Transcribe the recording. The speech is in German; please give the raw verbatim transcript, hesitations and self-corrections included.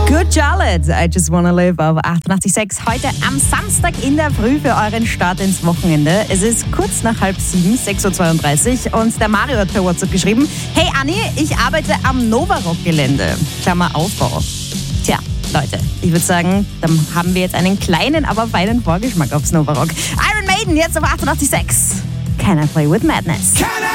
Good Charlotte, I Just Wanna Live auf achtundachtzig Komma sechs. Heute am Samstag in der Früh für euren Start ins Wochenende. Es ist kurz nach halb sieben, sechs Uhr zweiunddreißig und der Mario hat per WhatsApp geschrieben: Hey Anni, ich arbeite am Novarock-Gelände. Klammer Aufbau. Tja, Leute, ich würde sagen, dann haben wir jetzt einen kleinen, aber feinen Vorgeschmack aufs Novarock. Iron Maiden jetzt auf achtundachtzig Komma sechs. Can I Play With Madness?